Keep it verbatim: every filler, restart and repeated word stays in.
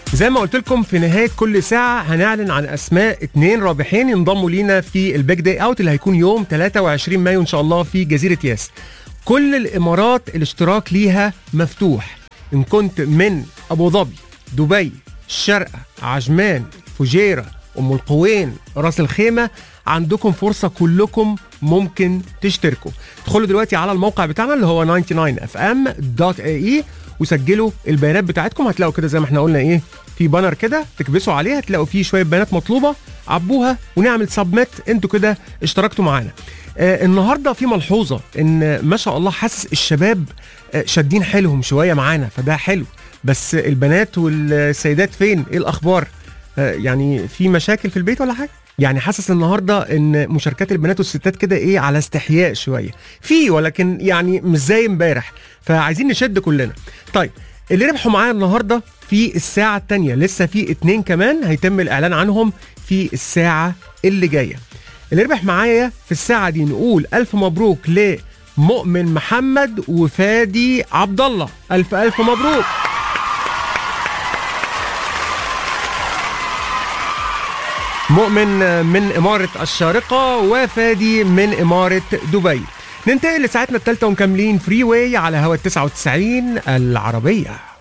زي ما قلت لكم في نهاية كل ساعة هنعلن عن أسماء اتنين رابحين ينضموا لينا في البيج داي اوت اللي هيكون يوم ثلاثة وعشرين مايو إن شاء الله في جزيرة ياس. كل الإمارات الاشتراك ليها مفتوح، إن كنت من أبو ظبي، دبي، الشارقة، عجمان، فجيرة، أم القوين، راس الخيمة، عندكم فرصة كلكم ممكن تشتركوا. ادخلوا دلوقتي على الموقع بتاعنا اللي هو تسعة وتسعين اف ام دوت اي اي وسجلوا البيانات بتاعتكم. هتلاقوا كده زي ما احنا قلنا ايه في بانر كده تكبسوا عليه، هتلاقوا فيه شويه بيانات مطلوبه، عبوها ونعمل سبميت. انتوا كده اشتركتوا معانا. آه النهارده في ملحوظه ان ما شاء الله حاسس الشباب آه شادين حيلهم شويه معانا، فده حلو. بس البنات والسيدات فين؟ ايه الاخبار؟ آه يعني في مشاكل في البيت ولا حاجه؟ يعني حاسس النهارده ان مشاركات البنات والستات كده ايه على استحياء شويه في، ولكن يعني مش زي امبارح، فعايزين نشد كلنا. طيب اللي ربحوا معايا النهارده في الساعه الثانيه لسه في اتنين كمان هيتم الاعلان عنهم في الساعه اللي جايه. اللي ربح معايا في الساعه دي نقول الف مبروك لمؤمن محمد وفادي عبد الله، الف الف مبروك. مؤمن من إمارة الشارقة وفادي من إمارة دبي. ننتقل لساعتنا الثالثة ومكملين فري واي على هوا تسعة وتسعين العربية.